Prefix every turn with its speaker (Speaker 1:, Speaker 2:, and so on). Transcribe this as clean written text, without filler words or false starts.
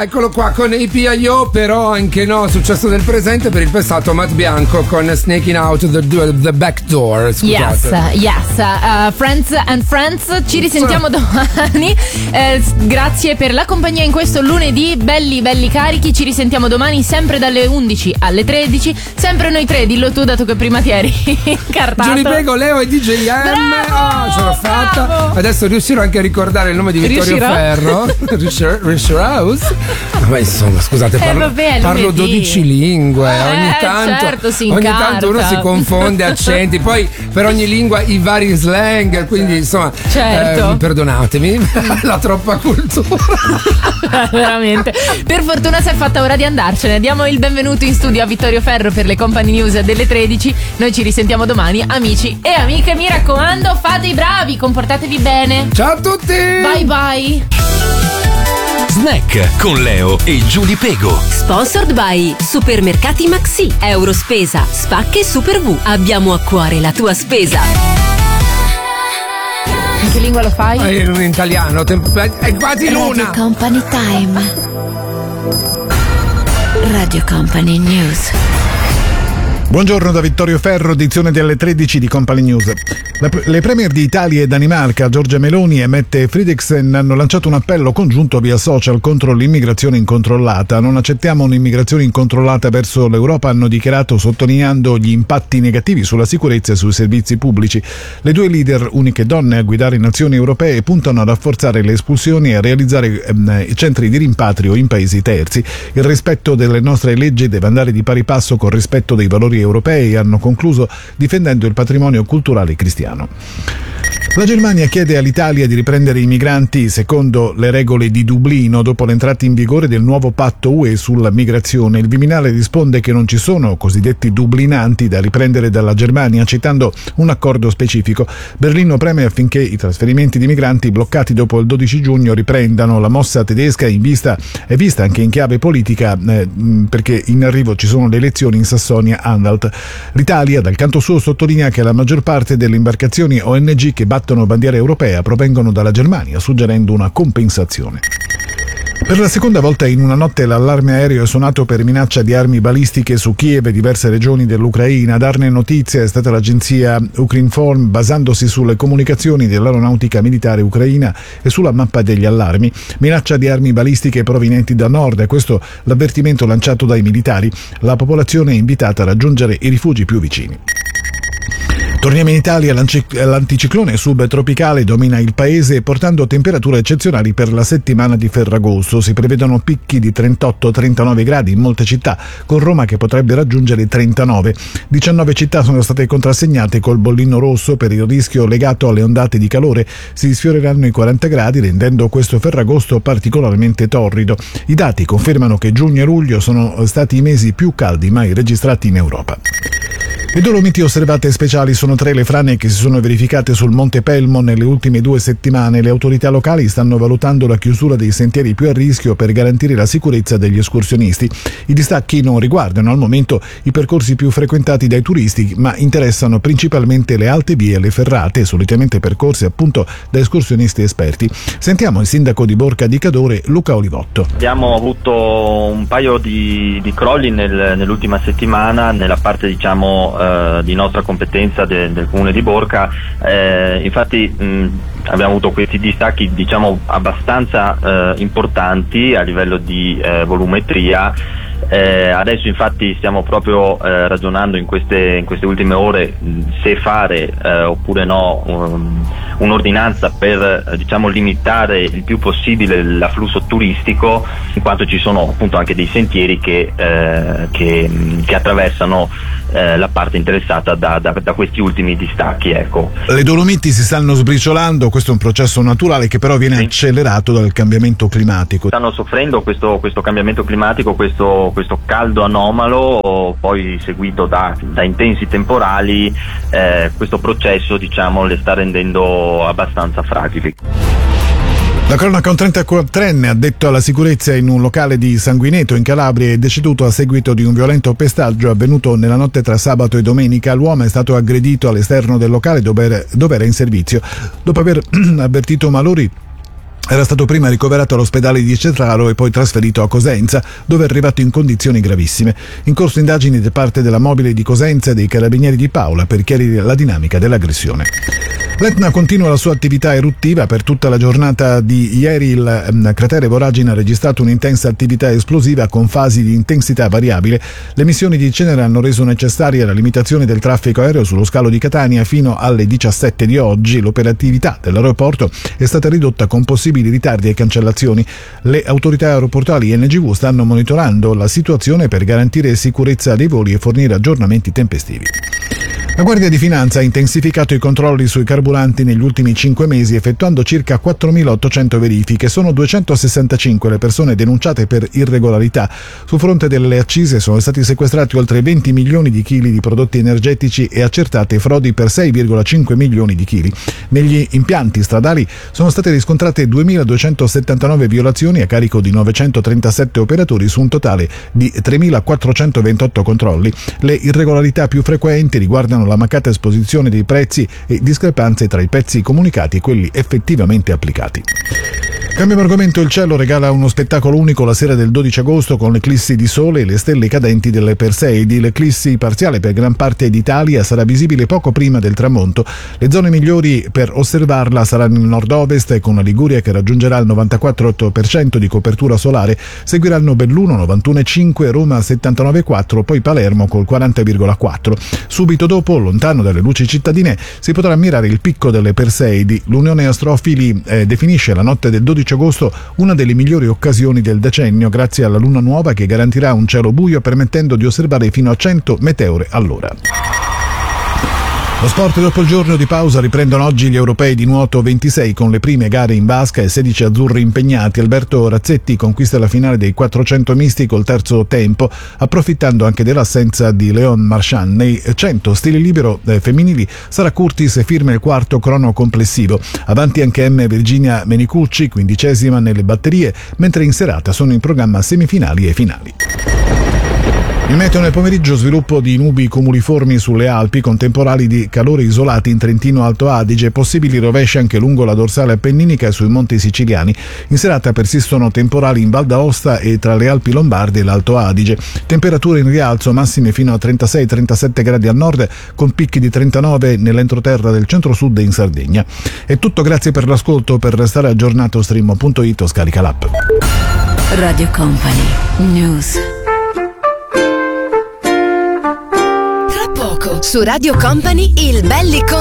Speaker 1: Eccolo qua con APIO, però anche no, successo del presente per il passato. Matt Bianco con Snaking Out the Back Door. Scusate.
Speaker 2: Yes. Friends and Friends, ci risentiamo domani. Grazie per la compagnia in questo lunedì, belli carichi. Ci risentiamo domani sempre dalle 11 alle 13. Sempre noi tre, dillo tu dato che prima ti eri incartato.
Speaker 1: Giulia Pego, Leo e DJ M. Ce l'ho fatta. Adesso riuscirò anche a ricordare il nome di Vittorio Ferro. Riuscirò. Ma insomma, scusate, parlo 12 lingue. Ogni tanto uno si confonde accenti. Poi per ogni lingua i vari slang. Quindi insomma,
Speaker 2: certo.
Speaker 1: Perdonatemi la troppa cultura.
Speaker 2: Veramente. Per fortuna si è fatta ora di andarcene. Diamo il benvenuto in studio a Vittorio Ferro per le Company News delle 13. Noi ci risentiamo domani, amici e amiche. Mi raccomando, fate i bravi, comportatevi bene.
Speaker 1: Ciao a tutti.
Speaker 2: Bye bye.
Speaker 3: Snack con Leo e Giulia Pego.
Speaker 4: Sponsored by Supermercati Maxi, Eurospesa, Spacche e Super V. Abbiamo a cuore la tua spesa.
Speaker 2: In che lingua lo fai?
Speaker 1: In italiano, è quasi l'una.
Speaker 5: Radio Company Time. Radio Company News.
Speaker 6: Buongiorno da Vittorio Ferro, edizione delle 13 di Company News. Le premier di Italia e Danimarca, Giorgia Meloni e Mette Frederiksen, hanno lanciato un appello congiunto via social contro l'immigrazione incontrollata. Non accettiamo un'immigrazione incontrollata verso l'Europa, hanno dichiarato, sottolineando gli impatti negativi sulla sicurezza e sui servizi pubblici. Le due leader, uniche donne a guidare nazioni europee, puntano a rafforzare le espulsioni e a realizzare centri di rimpatrio in paesi terzi. Il rispetto delle nostre leggi deve andare di pari passo col rispetto dei valori europei, hanno concluso difendendo il patrimonio culturale cristiano. La Germania chiede all'Italia di riprendere i migranti secondo le regole di Dublino dopo l'entrata in vigore del nuovo patto UE sulla migrazione. Il Viminale risponde che non ci sono cosiddetti dublinanti da riprendere dalla Germania, citando un accordo specifico. Berlino preme affinché i trasferimenti di migranti bloccati dopo il 12 giugno riprendano. La mossa tedesca è vista anche in chiave politica perché in arrivo ci sono le elezioni in Sassonia-Anhalt. L'Italia, dal canto suo, sottolinea che la maggior parte delle imbarcazioni ONG che battono bandiera europea provengono dalla Germania, suggerendo una compensazione. Per la seconda volta in una notte l'allarme aereo è suonato per minaccia di armi balistiche su Kiev e diverse regioni dell'Ucraina. A darne notizia è stata l'agenzia Ukrinform, basandosi sulle comunicazioni dell'aeronautica militare ucraina e sulla mappa degli allarmi. Minaccia di armi balistiche provenienti da nord, è questo l'avvertimento lanciato dai militari. La popolazione è invitata a raggiungere i rifugi più vicini. Torniamo in Italia, l'anticiclone subtropicale domina il paese portando temperature eccezionali per la settimana di Ferragosto. Si prevedono picchi di 38-39 gradi in molte città, con Roma che potrebbe raggiungere 39. 19 città sono state contrassegnate col bollino rosso per il rischio legato alle ondate di calore. Si sfioreranno i 40 gradi, rendendo questo Ferragosto particolarmente torrido. I dati confermano che giugno e luglio sono stati i mesi più caldi mai registrati in Europa. Le Dolomiti osservate speciali sono 3 le frane che si sono verificate sul Monte Pelmo nelle ultime 2 settimane. Le autorità locali stanno valutando la chiusura dei sentieri più a rischio per garantire la sicurezza degli escursionisti. I distacchi non riguardano al momento i percorsi più frequentati dai turisti, ma interessano principalmente le alte vie e le ferrate, solitamente percorse appunto da escursionisti esperti. Sentiamo il sindaco di Borca di Cadore, Luca Olivotto.
Speaker 7: Abbiamo avuto un paio di crolli nell'ultima settimana nella parte di nostra competenza del comune di Borca, infatti abbiamo avuto questi distacchi abbastanza importanti a livello di volumetria. Adesso infatti stiamo proprio ragionando in queste ultime ore se fare oppure no un'ordinanza per limitare il più possibile l'afflusso turistico, in quanto ci sono appunto anche dei sentieri che attraversano la parte interessata da questi ultimi distacchi. Ecco.
Speaker 6: Le Dolomiti si stanno sbriciolando, questo è un processo naturale che però viene accelerato dal cambiamento climatico.
Speaker 7: Stanno soffrendo questo cambiamento climatico, questo caldo anomalo, poi seguito da intensi temporali. Questo processo le sta rendendo abbastanza fragili.
Speaker 6: La cronaca: un 34enne addetto alla sicurezza in un locale di Sanguineto in Calabria è deceduto a seguito di un violento pestaggio avvenuto nella notte tra sabato e domenica. L'uomo è stato aggredito all'esterno del locale dove era in servizio. Dopo aver avvertito malori Era stato prima ricoverato all'ospedale di Cetraro e poi trasferito a Cosenza, dove è arrivato in condizioni gravissime. In corso indagini da parte della mobile di Cosenza e dei carabinieri di Paola per chiarire la dinamica dell'aggressione. L'Etna continua la sua attività eruttiva. Per tutta la giornata di ieri il cratere Voragine ha registrato un'intensa attività esplosiva con fasi di intensità variabile. Le emissioni di cenere hanno reso necessaria la limitazione del traffico aereo sullo scalo di Catania fino alle 17 di oggi. L'operatività dell'aeroporto è stata ridotta con possibili ritardi e cancellazioni. Le autorità aeroportuali NGV stanno monitorando la situazione per garantire sicurezza dei voli e fornire aggiornamenti tempestivi. La Guardia di Finanza ha intensificato i controlli sui carburanti negli ultimi 5 mesi, effettuando circa 4.800 verifiche. Sono 265 le persone denunciate per irregolarità. Sul fronte delle accise sono stati sequestrati oltre 20 milioni di chili di prodotti energetici e accertate frodi per 6,5 milioni di chili. Negli impianti stradali sono state riscontrate 2.279 violazioni a carico di 937 operatori su un totale di 3.428 controlli. Le irregolarità più frequenti riguardano la mancata esposizione dei prezzi e discrepanze tra i prezzi comunicati e quelli effettivamente applicati. Cambiamo argomento. Il cielo regala uno spettacolo unico la sera del 12 agosto con l'eclissi di sole e le stelle cadenti delle Perseidi. L'eclissi parziale per gran parte d'Italia sarà visibile poco prima del tramonto. Le zone migliori per osservarla saranno il nord-ovest, con la Liguria che raggiungerà il 94% di copertura solare. Seguiranno Belluno 91,5, Roma 79,4, poi Palermo col 40,4. Subito dopo, lontano dalle luci cittadine, si potrà ammirare il picco delle Perseidi. L'Unione Astrofili definisce la notte del 12 agosto una delle migliori occasioni del decennio, grazie alla luna nuova che garantirà un cielo buio permettendo di osservare fino a 100 meteore all'ora. Lo sport. Dopo il giorno di pausa riprendono oggi gli europei di nuoto 26 con le prime gare in vasca e 16 azzurri impegnati. Alberto Razzetti conquista la finale dei 400 misti col terzo tempo, approfittando anche dell'assenza di Leon Marchand. Nei 100 stile libero femminili Sara Curtis firma il quarto crono complessivo. Avanti anche Virginia Menicucci, 15ª nelle batterie, mentre in serata sono in programma semifinali e finali. Il meteo nel pomeriggio: sviluppo di nubi cumuliformi sulle Alpi con temporali di calore isolati in Trentino Alto Adige, possibili rovesci anche lungo la dorsale appenninica e sui monti siciliani. In serata persistono temporali in Val d'Aosta e tra le Alpi Lombarde e l'Alto Adige. Temperature in rialzo, massime fino a 36-37 gradi al nord, con picchi di 39 nell'entroterra del centro-sud e in Sardegna. È tutto, grazie per l'ascolto. Per restare aggiornato stream.it o scarica l'app.
Speaker 5: Radio Company News.
Speaker 8: Su Radio Company il Belli